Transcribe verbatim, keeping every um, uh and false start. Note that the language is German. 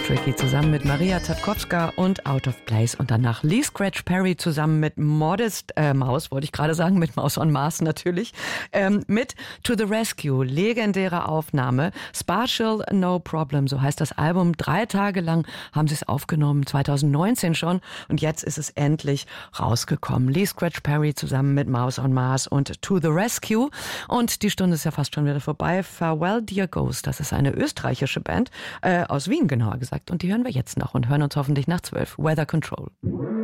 Tricky zusammen mit Maria Zapkowska und Out of Place und danach Lee Scratch Perry zusammen mit Modest äh, Mouse, wollte ich gerade sagen, mit Mouse on Mars natürlich, ähm, mit To the Rescue, legendäre Aufnahme, Spatial No Problem, so heißt das Album. Drei Tage lang haben sie es aufgenommen, zwanzig neunzehn schon, und jetzt ist es endlich rausgekommen. Lee Scratch Perry zusammen mit Mouse on Mars und To the Rescue, und die Stunde ist ja fast schon wieder vorbei. Farewell Dear Ghost, das ist eine österreichische Band, äh, aus Wien genauer gesagt, und die hören wir jetzt noch und hören uns hoffentlich nach zwölf. Weather Control.